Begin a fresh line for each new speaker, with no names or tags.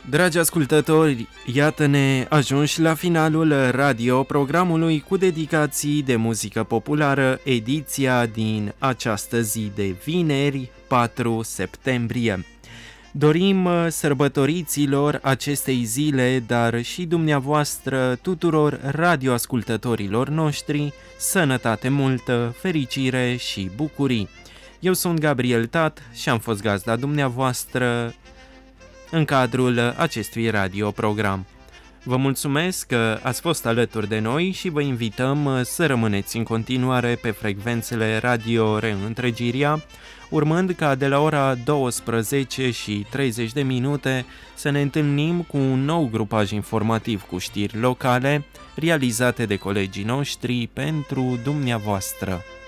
Dragi ascultători, iată-ne ajunși la finalul radio-programului cu dedicații de muzică populară, ediția din această zi de vineri, 4 septembrie. Dorim sărbătoriților acestei zile, dar și dumneavoastră, tuturor radioascultătorilor noștri, sănătate multă, fericire și bucurii. Eu sunt Gabriel Tat și am fost gazda dumneavoastră în cadrul acestui radioprogram. Vă mulțumesc că ați fost alături de noi și vă invităm să rămâneți în continuare pe frecvențele Radio Reîntregirea, urmând ca de la ora 12:30 să ne întâlnim cu un nou grupaj informativ cu știri locale realizate de colegii noștri pentru dumneavoastră.